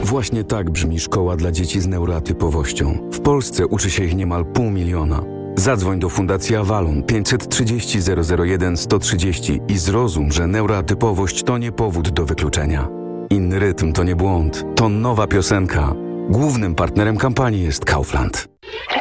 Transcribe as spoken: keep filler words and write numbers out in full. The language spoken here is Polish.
Właśnie tak brzmi szkoła dla dzieci z neuroatypowością. W Polsce uczy się ich niemal pół miliona. Zadzwoń do Fundacji Avalon pięćset trzydzieści zero zero jeden sto trzydzieści i zrozum, że neuroatypowość to nie powód do wykluczenia. Inny rytm to nie błąd, to nowa piosenka. Głównym partnerem kampanii jest Kaufland.